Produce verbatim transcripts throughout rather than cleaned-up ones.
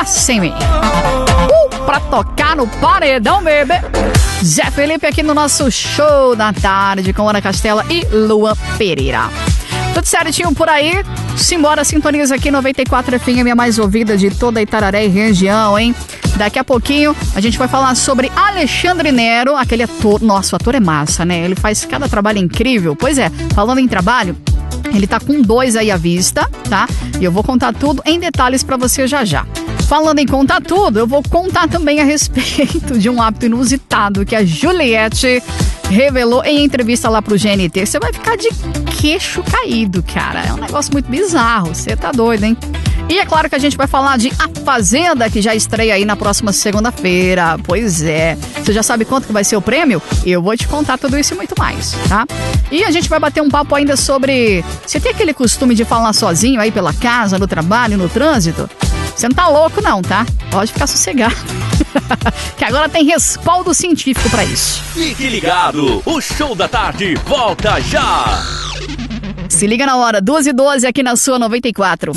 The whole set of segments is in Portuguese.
Sem Mim. Uh, pra tocar no paredão, bebê. Zé Felipe aqui no nosso show da tarde com Ana Castela e Luan Pereira. Tudo certinho por aí? Simbora, sintoniza aqui noventa e quatro F M, a mais ouvida de toda Itararé e região, hein? Daqui a pouquinho a gente vai falar sobre Alexandre Nero, aquele ator. Nossa, o ator é massa, né? Ele faz cada trabalho incrível. Pois é, falando em trabalho, ele tá com dois aí à vista, tá? E eu vou contar tudo em detalhes pra você já já. Falando em contar tudo, eu vou contar também a respeito de um hábito inusitado que a Juliette revelou em entrevista lá pro G N T. Você vai ficar de queixo caído, cara. É um negócio muito bizarro. Você tá doido, hein? E é claro que a gente vai falar de A Fazenda, que já estreia aí na próxima segunda-feira. Pois é. Você já sabe quanto que vai ser o prêmio? Eu vou te contar tudo isso e muito mais, tá? E a gente vai bater um papo ainda sobre... Você tem aquele costume de falar sozinho aí pela casa, no trabalho, no trânsito? Você não tá louco não, tá? Pode ficar sossegado. Que agora tem respaldo científico pra isso. Fique ligado, o Show da Tarde volta já! Se liga na hora, duas e doze aqui na sua noventa e quatro.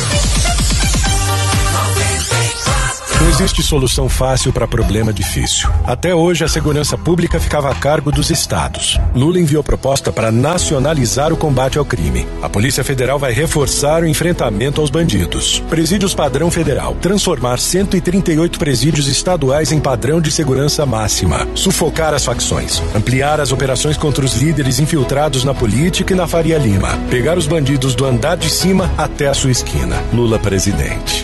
Não existe solução fácil para problema difícil. Até hoje, a segurança pública ficava a cargo dos estados. Lula enviou proposta para nacionalizar o combate ao crime. A Polícia Federal vai reforçar o enfrentamento aos bandidos. Presídios padrão federal. Transformar cento e trinta e oito presídios estaduais em padrão de segurança máxima. Sufocar as facções. Ampliar as operações contra os líderes infiltrados na política e na Faria Lima. Pegar os bandidos do andar de cima até a sua esquina. Lula presidente.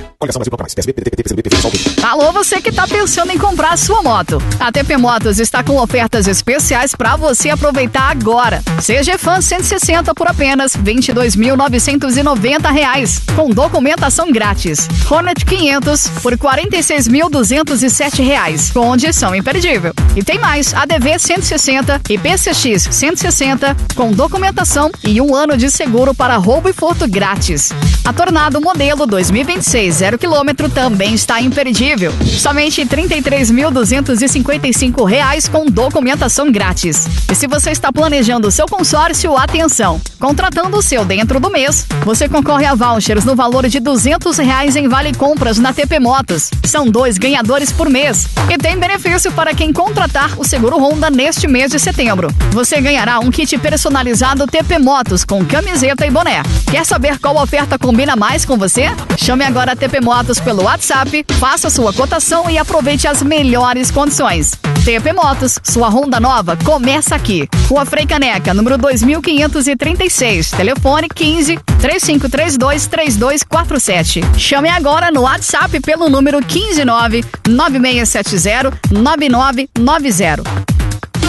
Alô, você que tá pensando em comprar a sua moto. A T P Motos está com ofertas especiais para você aproveitar agora. C G Fan cento e sessenta por apenas vinte e dois mil novecentos e noventa reais, com documentação grátis. Hornet quinhentos por quarenta e seis mil duzentos e sete reais, condição imperdível. E tem mais, A D V cento e sessenta e P C X cento e sessenta, com documentação e um ano de seguro para roubo e furto grátis. A Tornado modelo dois mil e vinte e seis zero quilômetro também está imperdível. Somente trinta e três mil duzentos e cinquenta e cinco reais com documentação grátis. E se você está planejando o seu consórcio, atenção! Contratando o seu dentro do mês, você concorre a vouchers no valor de duzentos reais em vale compras na T P Motos. São dois ganhadores por mês. E tem benefício para quem contratar o seguro Honda neste mês de setembro. Você ganhará um kit personalizado T P Motos com camiseta e boné. Quer saber qual oferta combina mais com você? Chame agora a T P Motos pelo WhatsApp, faça sua cotação e aproveite as melhores condições. T P Motos, sua Honda nova começa aqui. Rua Frei Caneca, número dois mil quinhentos e trinta e seis. Telefone quinze, três cinco três dois, três dois quatro sete. Chame agora no WhatsApp pelo número quinze nove nove seis sete zero nove nove nove zero.